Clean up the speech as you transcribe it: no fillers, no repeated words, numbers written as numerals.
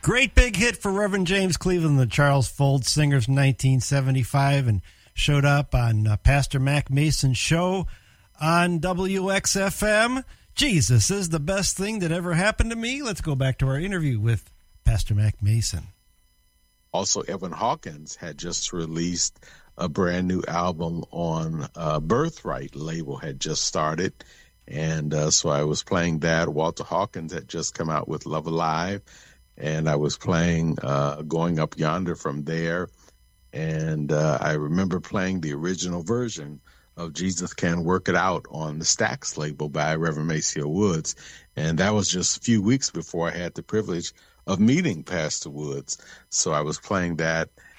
Great big hit for Reverend James Cleveland, the Charles Fold Singers, 1975, and showed up on Pastor Mac Mason's show on WXFM. Jesus is the best thing that ever happened to me. Let's go back to our interview with Pastor Mac Mason. Also, Evan Hawkins had just released a brand new album on Birthright label, had just started. And so I was playing that. Walter Hawkins had just come out with Love Alive. And I was playing Going Up Yonder from there. And I remember playing the original version of Jesus Can Work It Out on the Stax label by Reverend Maceo Woods. And that was just a few weeks before I had the privilege of meeting Pastor Woods. So I was playing that